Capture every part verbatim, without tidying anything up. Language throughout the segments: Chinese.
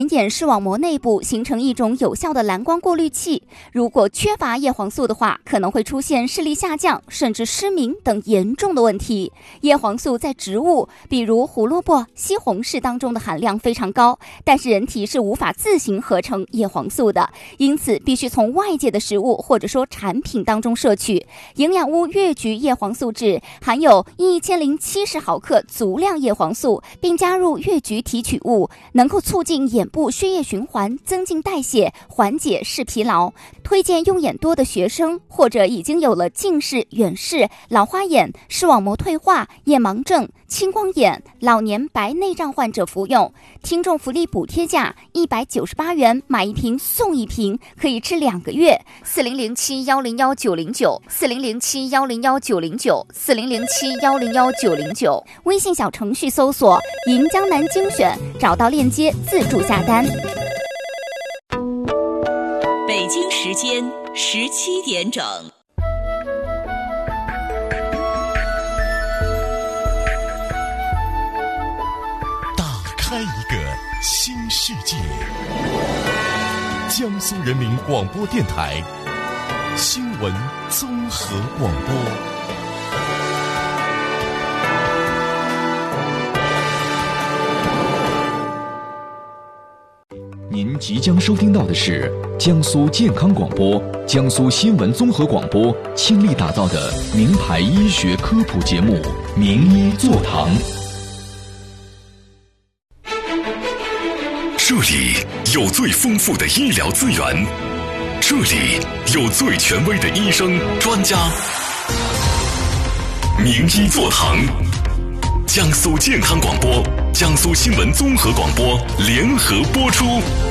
眼视网膜内部形成一种有效的蓝光过滤器，如果缺乏叶黄素的话，可能会出现视力下降，甚至失明等严重的问题。叶黄素在植物，比如胡萝卜、西红柿当中的含量非常高，但是人体是无法自行合成叶黄素的，因此必须从外界的食物或者说产品当中摄取。营养屋越橘叶黄素酯含有一千零七十毫克足量叶黄素，并加入越橘提取物，能够促进眼部血液循环，增进代谢，缓解视疲劳。推荐用眼多的学生或者已经有了近视、远视、老花眼、视网膜退化、夜盲症、青光眼、老年白内障患者服用。听众福利补贴价一百九十八元，买一瓶送一瓶，可以吃两个月。四零零七幺零幺九零九，四零零七幺零幺九零九，四零零七幺零幺九零九。微信小程序搜索“银江南精选”，找到链接自助下单。 北京时间十七点整。 打开一个新世界。江苏人民广播电台新闻综合广播。您即将收听到的是江苏健康广播、江苏新闻综合广播倾力打造的名牌医学科普节目《名医座堂》。这里有最丰富的医疗资源，这里有最权威的医生专家。名医座堂，江苏健康广播、江苏新闻综合广播联合播出。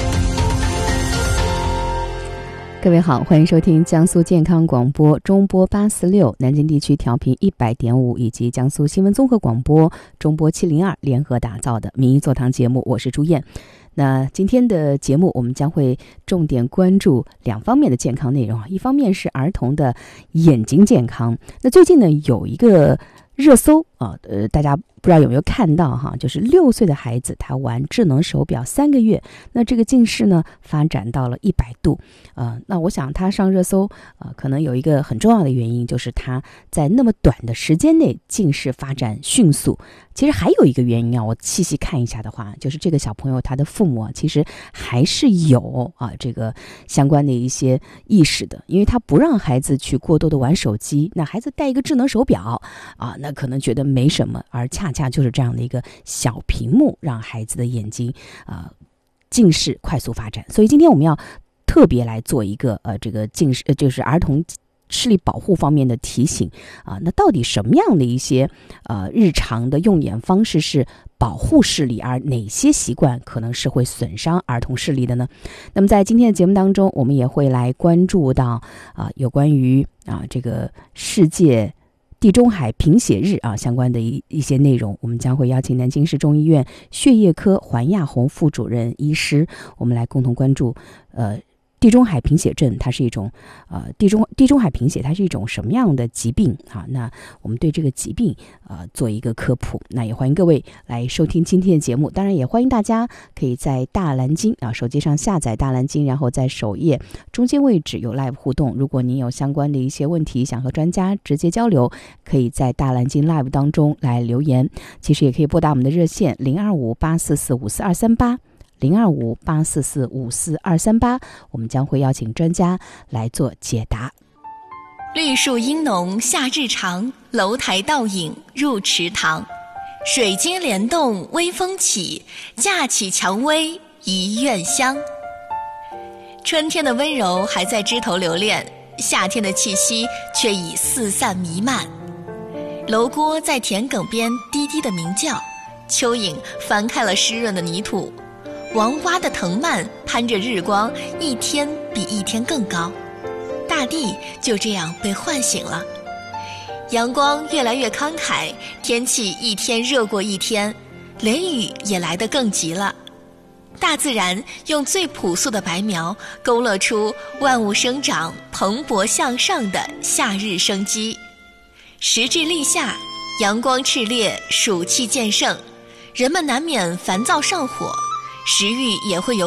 各位好，欢迎收听江苏健康广播中波八四六，南京地区调频一百点五，以及江苏新闻综合广播中波七零二联合打造的名医座堂节目，我是朱燕。那今天的节目我们将会重点关注两方面的健康内容，一方面是儿童的眼睛健康。那最近呢有一个热搜啊，呃，大家不知道有没有看到哈，就是六岁的孩子他玩智能手表三个月，那这个近视呢发展到了一百度，呃，那我想他上热搜，呃，可能有一个很重要的原因，就是他在那么短的时间内近视发展迅速。其实还有一个原因啊，我细细看一下的话，就是这个小朋友他的父母啊，其实还是有啊这个相关的一些意识的，因为他不让孩子去过多的玩手机，那孩子带一个智能手表啊，那可能觉得没什么，而恰恰就是这样的一个小屏幕，让孩子的眼睛啊、呃、近视快速发展。所以今天我们要特别来做一个呃这个近视，呃就是儿童视力保护方面的提醒啊、呃，那到底什么样的一些呃日常的用眼方式是保护视力，而哪些习惯可能是会损伤儿童视力的呢？那么在今天的节目当中，我们也会来关注到啊、呃、有关于啊、呃、这个世界地中海贫血日啊相关的一一些内容，我们将会邀请南京市中医院血液科环亚红副主任医师，我们来共同关注呃地中海贫血症，它是一种呃地中地中海贫血，它是一种什么样的疾病啊？那我们对这个疾病呃做一个科普。那也欢迎各位来收听今天的节目，当然也欢迎大家可以在大蓝鲸啊手机上下载大蓝鲸，然后在首页中间位置有 live 互动。如果您有相关的一些问题想和专家直接交流，可以在大蓝鲸 live 当中来留言。其实也可以拨打我们的热线零二五八四四五四二三八。零二五八四四五四二三八，我们将会邀请专家来做解答。 绿树阴浓夏日长，楼台倒影入池塘。水晶帘动微风起，架起蔷薇一院香。春天的温柔还在枝头留恋，夏天的气息却已四散弥漫。楼锅在田埂边低低的鸣叫，蚯蚓翻开了湿润的泥土。王蛙的藤蔓攀着日光，一天比一天更高，大地就这样被唤醒了。阳光越来越慷慨，天气一天热过一天，雷雨也来得更急了。大自然用最朴素的白描，勾勒出万物生长、蓬勃向上的夏日生机。时至立夏，阳光炽烈，暑气渐盛，人们难免烦躁上火，食欲也会有